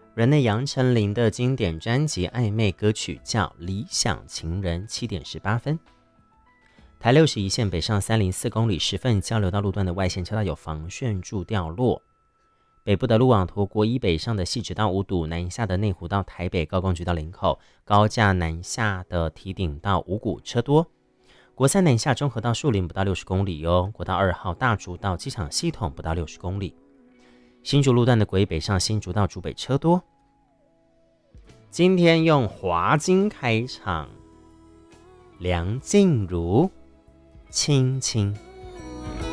软内杨丞琳的经典专辑暧昧歌曲叫《理想情人》，7点18分。台61线北上304公里10份交流道路段的外线车道有防汛柱掉落。北部的路网图国一北上的汐止到五堵，南下的内湖到台北高工局到林口，高架南下的堤顶到五股车多。国三南下中和到树林不到60公里哦，国道2号大竹到机场系统不到60公里。新竹路段的国一北上新竹到竹北车多。今天用华金开场，梁静茹，亲亲。